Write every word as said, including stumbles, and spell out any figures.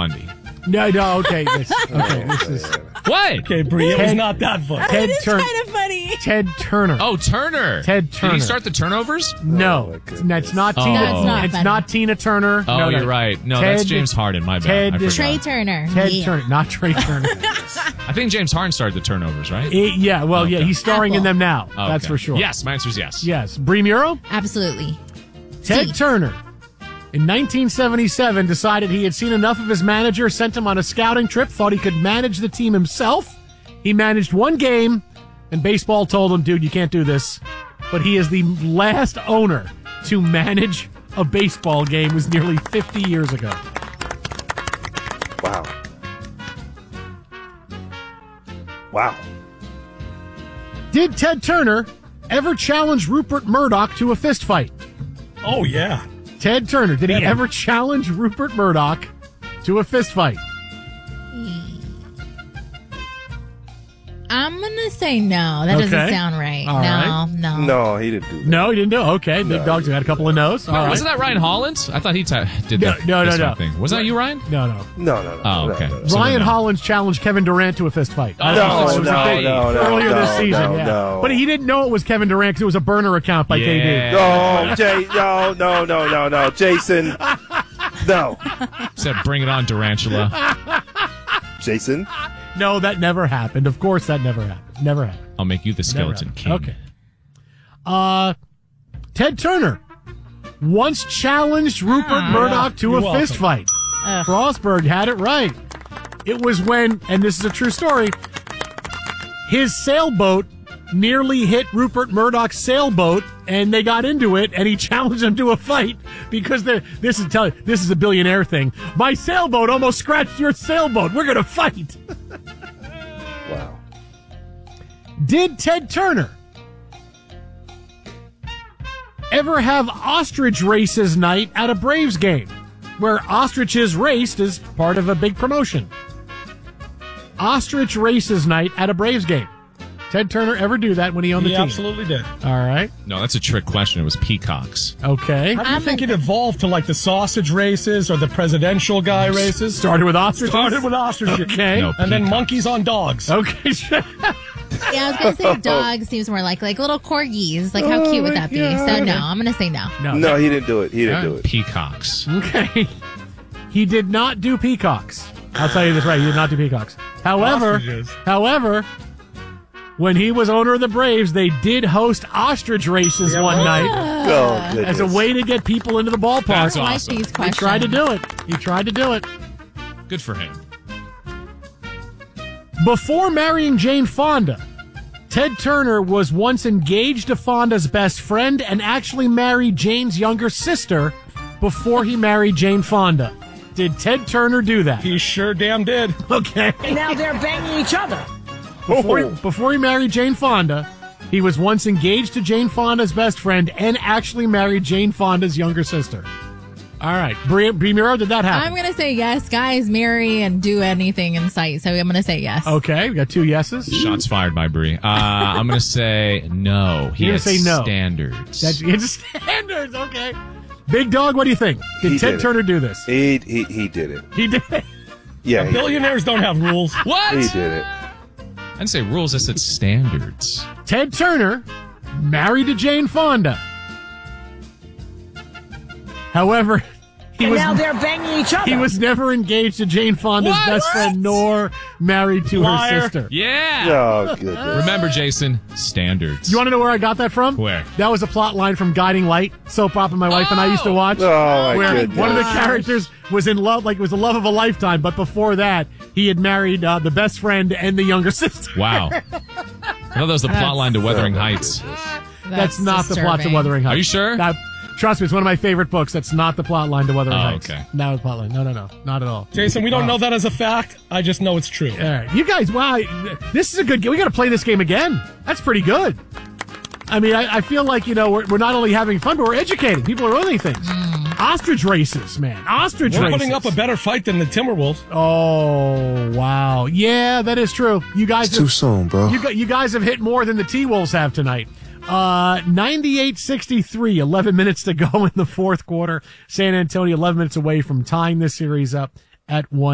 Bundy. No, no, okay. This, okay, this is... What? Okay, Bree, it was Ted- not that funny. Ted It is Turner. kind of funny. Ted Turner. Oh, Turner. Ted Turner. Did he start the turnovers? No, Oh, my it's, it's not Oh. Tina. No, it's not it's funny. not Tina Turner. Oh, no, no. you're right. No, Ted- that's James Harden. My bad. Ted- I forgot. Trey Turner. Ted yeah. Turner, not Trey Turner. I think James Harden started the turnovers, right? Eh, yeah, well, yeah, Okay. he's starring in Apple. them now. Oh, That's okay. for sure. Yes, my answer is yes. Yes. Bree Muro? Absolutely. Ted C. Turner, in nineteen seventy-seven, decided he had seen enough of his manager, sent him on a scouting trip, thought he could manage the team himself. He managed one game, and baseball told him, dude, you can't do this. But he is the last owner to manage a baseball game. It was nearly fifty years ago. Wow. Wow. Did Ted Turner ever challenge Rupert Murdoch to a fist fight? Oh, yeah. Ted Turner, did he Get him. ever challenge Rupert Murdoch to a fist fight? I'm going to say no. That doesn't Okay. sound right. All no, right. no. No, he didn't do that. No, he didn't do it. Okay, Big Dog's had a couple of no's. All right. Wasn't that Ryan Hollins? I thought he t- did No, that. no, no, this no. one Thing. Wasn't that you, Ryan? No, no. No, no, no. Oh, no, okay. no, no. So Ryan then no. Hollins challenged Kevin Durant to a fist fight. Oh, I No, think it no, was no, a thing no, no, earlier no, this season. no, yeah. no. But he didn't know it was Kevin Durant because it was a burner account by K D. Yeah. No, Jay, no, no, no, no, no. Jason, no. Said, bring it on, Durantula. Jason? No, that never happened. Of course, that never happened. Never happened. I'll make you the Never skeleton happened. king. Okay. Uh, Ted Turner once challenged Rupert Murdoch to You're a welcome. fist fight. Frostberg had it right. It was when, and this is a true story, his sailboat nearly hit Rupert Murdoch's sailboat, and they got into it, and he challenged him to a fight because they're, this is tell, this is a billionaire thing. My sailboat almost scratched your sailboat. We're going to fight. Wow. Did Ted Turner ever have ostrich races night at a Braves game where ostriches raced as part of a big promotion? Ostrich races night at a Braves game. Ted Turner ever do that when he owned the He team? absolutely did. All right. No, that's a trick question. It was peacocks. Okay. How do you I'm think a- it evolved to like the sausage races or the presidential guy races? Started with ostriches? Started with ostriches. Okay. No, And then peacocks. monkeys on dogs. Okay. Yeah, I was going to say dog seems more like like little corgis. Like, how cute would that be? So, no, I'm going to say no. no. No, he didn't do it. He didn't do it. Peacocks. Okay. He did not do peacocks. I'll tell you this right. He did not do peacocks. However, Ostriches. however, when he was owner of the Braves, they did host ostrich races Yeah, one well- night Oh, goodness. as a way to get people into the ballpark. That's I like awesome. these He questions. tried to do it. He tried to do it. Good for him. Before marrying Jane Fonda, Ted Turner was once engaged to Fonda's best friend and actually married Jane's younger sister before he married Jane Fonda. Did Ted Turner do that? He sure damn did. Okay. Now they're banging each other. Before, Oh. he, before he married Jane Fonda, he was once engaged to Jane Fonda's best friend and actually married Jane Fonda's younger sister. All right. Brie, Brie Muro, did that happen? I'm going to say yes. Guys marry and do anything in sight. So, I'm going to say yes. Okay, we got two yeses. Shots fired by Bree. Uh, I'm going to say no. He You're has gonna say no. standards. That's it's standards, okay. Big Dog, what do you think? Did He Ted did it. Turner do this? He, he, he did it. He did. Yeah, he, Billionaires don't have rules. what? he did it. I didn't say rules. I said standards. Ted Turner married to Jane Fonda. However, he And was now they're banging each other. he was never engaged to Jane Fonda's What? best friend, nor married to Liar. her sister. Yeah. Oh, goodness. Remember, Jason, standards. You want to know where I got that from? Where? That was a plot line from Guiding Light, soap opera my wife and I used to watch. Oh, my where goodness. one of the gosh. characters was in love, like it was the love of a lifetime, but before that, he had married uh, the best friend and the younger sister. Wow. I thought that was the plot line to Wuthering Heights. That's, not the plot to disturbing. Wuthering Heights. Are you sure? That, trust me, it's one of my favorite books. That's not the plot line to Wuthering Oh, Heights. okay. Not the plot line. No, no, no. Not at all. Jason, we don't know that as a fact. I just know it's true. All right. You guys, wow. This is a good game. We got to play this game again. That's pretty good. I mean, I, I feel like, you know, we're, we're not only having fun, but we're educating. People are learning things. Ostrich races, man. Ostrich We're races. putting up a better fight than the Timberwolves. Oh, wow. Yeah, that is true. You guys Too have, soon, bro. you, got, you guys have hit more than the T-Wolves have tonight. Uh, ninety-eight sixty-three, eleven minutes to go in the fourth quarter. San Antonio, eleven minutes away from tying this series up at one.